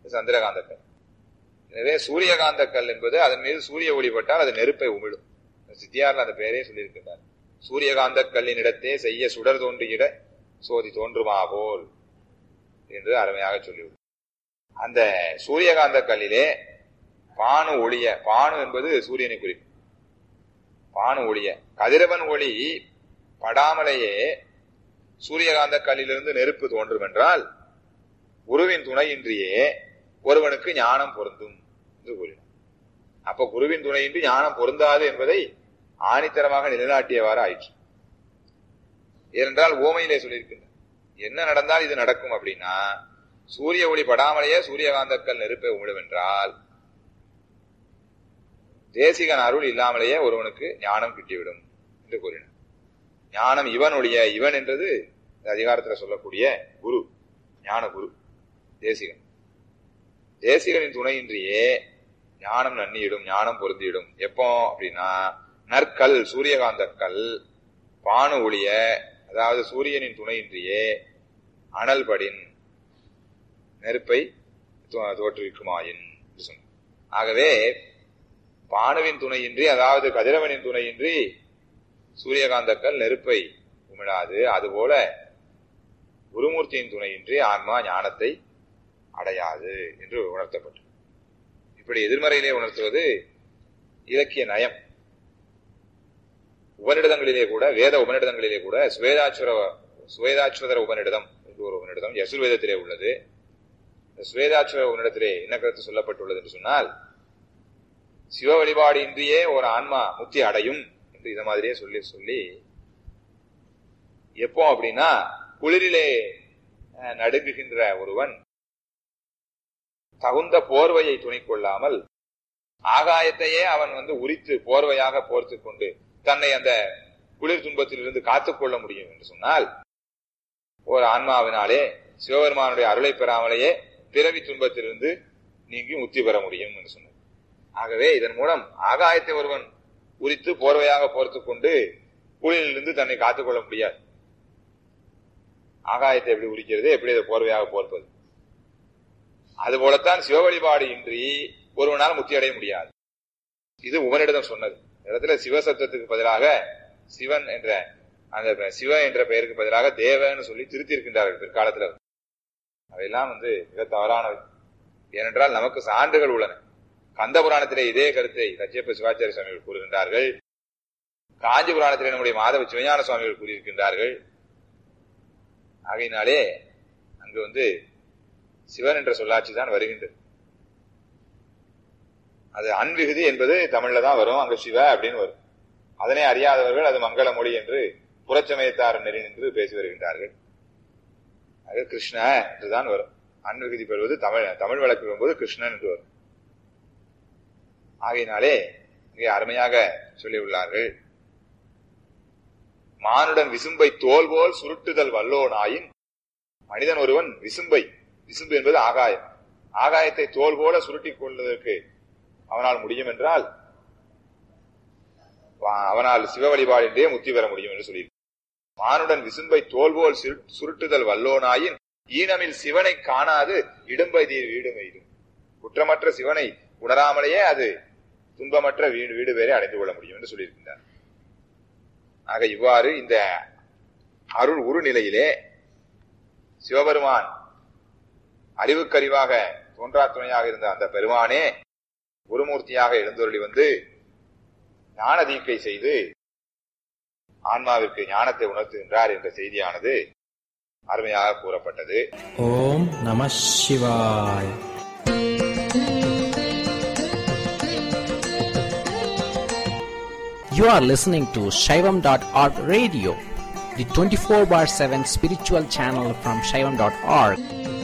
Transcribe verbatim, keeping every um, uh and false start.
சந்திரகாந்த கல். எனவே சூரியகாந்த கல் என்பது அதன் மீது சூரிய ஒளிப்பட்டால் அது நெருப்பை உமிழும். சித்தியாரில் அந்த பெயரே சொல்லியிருக்கின்றார். சூரியகாந்த கல்லின் இடத்தே செய்ய சுடர் தோன்றியிட சோதி தோன்றுமா போல் என்று அருமையாக சொல்லிவிடும். அந்த சூரியகாந்த கல்லிலே பானு ஒளிய, பானு என்பது சூரியனை குறிக்கும். பானு ஒளிய கதிரவன் ஒளி படாமலேயே சூரியகாந்த கல்லிலிருந்து நெருப்பு தோன்றும் என்றால் குருவின் துணையின்றியே ஒருவனுக்கு ஞானம் பொருந்தும் என்று கூறினார். அப்ப குருவின் துணையின்றி ஞானம் பொருந்தாது என்பதை ஆணித்தரமாக நிலைநாட்டியவாறு ஆயிற்று. ஏனென்றால் ஓமையிலே சொல்லியிருக்கின்ற என்ன நடந்தால் இது நடக்கும் அப்படின்னா, சூரிய ஒளி படாமலேயே சூரியகாந்தக்கல் நெருப்பை உமிழும் என்றால் தேசிகன் அருள் இல்லாமலேயே ஒருவனுக்கு ஞானம் கிட்டிவிடும் என்று கூறினார். ஞானம் இவன் ஒழிய, இவன் என்றது அதிகாரத்தில் சொல்லக்கூடிய குரு, ஞான குரு தேசிகன். தேசிகனின் துணையின்றியே ஞானம் நன்னியிடும், ஞானம் பொருந்தியிடும். எப்போ அப்படின்னா, நற்கல் சூரியகாந்த கல் பானு ஒளிய, அதாவது சூரியனின் துணையின்றியே அனல் படின் நெருப்பை தோற்றுவிக்குமாயின். ஆகவே பானுவின் துணையின்றி, அதாவது கதிரவனின் துணையின்றி சூரியகாந்தக்கல் நெருப்பை உமிழாது. அதுபோல குருமூர்த்தியின் துணையின்றி ஆன்மா ஞானத்தை அடையாது என்று உணர்த்தப்பட்டது. இப்படி எதிர்மறையிலே உணர்த்துவது இலக்கிய நயம். உபநிடதங்களிலே கூட, வேத உபநிடதங்களிலே கூட சுவேதாச்சுர சுவேதாச்சுவதர உபநிடதம் என்று ஒரு உபநிடதம் யசுர்வேதத்திலே உள்ளது. சுவேதாச்சுவ உபநிடத்திலே என்ன கருத்து சொல்லப்பட்டுள்ளது என்று சொன்னால், சிவ வழிபாடு இன்றியே ஒரு ஆன்மா முக்தி அடையும் என்று இத மாதிரியே சொல்லி சொல்லி எப்போ அப்படின்னா, குளிரிலே நடுங்குகின்ற ஒருவன் தகுந்த போர்வையை துணை கொள்ளாமல் ஆகாயத்தையே அவன் வந்து உரித்து போர்வையாக போர்த்து கொண்டு தன்னை அந்த குளிர் துன்பத்திலிருந்து காத்துக்கொள்ள முடியும் என்று சொன்னால், ஒரு ஆன்மாவினாலே சிவபெருமானுடைய அருளை பெறாமலேயே பிறவி துன்பத்திலிருந்து நீங்கி முக்தி பெற முடியும் என்று சொன்னார். ஆகவே இதன் மூலம் ஆகாயத்தை ஒருவன் உரித்து போர்வையாக போர்த்து கொண்டு குளிரிலிருந்து தன்னை காத்துக்கொள்ள முடியாது. ஆகாயத்தை எப்படி உரிக்கிறது, எப்படி அதை போர்வையாக போர்ப்பது? அதுபோலத்தான் சிவ வழிபாடு இன்றி ஒருவனால் முக்தி அடைய முடியாது. இது உபநிடதம் சொன்னது. இடத்துல சிவசப்தத்துக்கு பதிலாக சிவன் என்ற அந்த சிவ என்ற பெயருக்கு பதிலாக தேவன்னு சொல்லி திருத்தி இருக்கின்றார்கள் பிற்காலத்தில். அவையெல்லாம் வந்து மிக தவறானவை. ஏனென்றால் நமக்கு சான்றுகள் உள்ளன. கந்த புராணத்திலே இதே கருத்தை லட்சியப்ப சிவாச்சாரிய சுவாமிகள் கூறுகின்றார்கள். காஞ்சி புராணத்திலே நம்முடைய மாதவ சிவஞான சுவாமிகள் கூறியிருக்கின்றார்கள். ஆகையினாலே அங்கு வந்து சிவன் என்ற சொல்லாட்சி தான் வருகின்றது. அது அன்விகுதி என்பது தமிழ்ல தான் வரும், அங்கு சிவ அப்படின்னு வரும். அதனை அறியாதவர்கள் அது மங்கள மொழி என்று புறச்சமயத்தார் நெறி நின்று பேசி வருகின்றார்கள். அது கிருஷ்ண என்றுதான் வரும். அன்விகுதி பெறுவது தமிழ் தமிழ் வழக்கு வரும்போது கிருஷ்ணன் என்று வரும். ஆகையினாலே இங்கே அருமையாக சொல்லியுள்ளார்கள். மானுடன் விசும்பை தோல் போல் சுருட்டுதல் வல்லோனாயின், மனிதன் ஒருவன் விசும்பை, விசும்பு என்பது ஆகாயம், ஆகாயத்தை தோல் போல சுருட்டிக் கொள்வதற்கு அவனால் முடியும் என்றால் அவனால் சிவ வழிபாடின்றே முக்தி பெற முடியும் என்று சொல்லி, மானுடன் விசும்பை தோல்போல் சுருட்டுதல் வல்லோனாயின் ஈனமில் சிவனை காணாது இடும்பை தீர் வீடு மெய்தும். குற்றமற்ற சிவனை உணராமலேயே அது துன்பமற்ற வீடு வீடு வேறே அடைந்து கொள்ள முடியும் என்று சொல்லியிருக்கின்றார். ஆக இவ்வாறு இந்த அருள் உரு நிலையிலே சிவபெருமான் அறிவுக்கறிவாக தோன்றா துணையாக இருந்த அந்த பெருமானே குருமூர்த்தியாக எழுந்தருளி வந்து ஞான தீக்கை செய்து ஆன்மாவிற்கு ஞானத்தை உணர்த்துகின்றார் என்ற செய்தியானது அருமையாக கூறப்பட்டது. ஓம் நம சிவாய். You are listening to Shaivam dot org radio, the twenty-four bar seven spiritual channel from Shaivam dot org.